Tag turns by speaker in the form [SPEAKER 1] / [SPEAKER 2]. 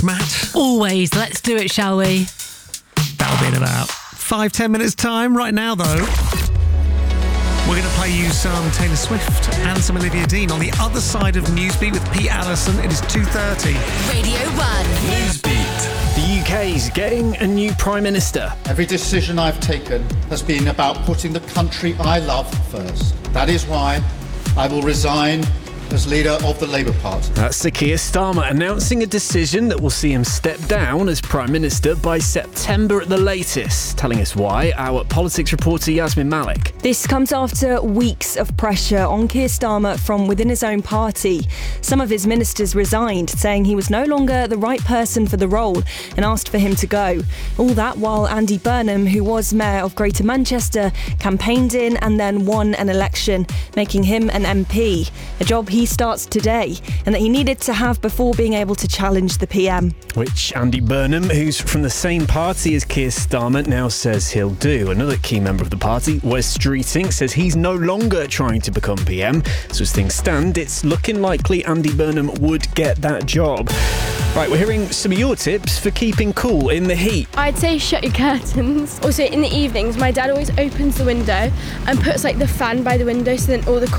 [SPEAKER 1] Matt?
[SPEAKER 2] Always. Let's do it, shall we?
[SPEAKER 1] That'll be in about 5-10 minutes time. Right now, though, we're going to play you some Taylor Swift and some Olivia Dean on the other side of Newsbeat with Pete Allison. It is 2:30.
[SPEAKER 3] Radio 1.
[SPEAKER 4] Newsbeat. The UK's getting a new Prime Minister.
[SPEAKER 5] Every decision I've taken has been about putting the country I love first. That is why I will resign as leader of the Labour Party.
[SPEAKER 4] That's Sir Keir Starmer announcing a decision that will see him step down as Prime Minister by September at the latest. Telling us why, our politics reporter Yasmin Malik.
[SPEAKER 6] This comes after weeks of pressure on Keir Starmer from within his own party. Some of his ministers resigned, saying he was no longer the right person for the role and asked for him to go. All that while Andy Burnham, who was Mayor of Greater Manchester, campaigned in and then won an election, making him an MP, a job he starts today and that he needed to have before being able to challenge the PM.
[SPEAKER 4] Which Andy Burnham, who's from the same party as Keir Starmer, now says he'll do. Another key member of the party, Wes Streeting, says he's no longer trying to become PM. So as things stand, it's looking likely Andy Burnham would get that job. Right, we're hearing some of your tips for keeping cool in the heat.
[SPEAKER 7] I'd say shut your curtains. Also, in the evenings, my dad always opens the window and puts like the fan by the window so then all the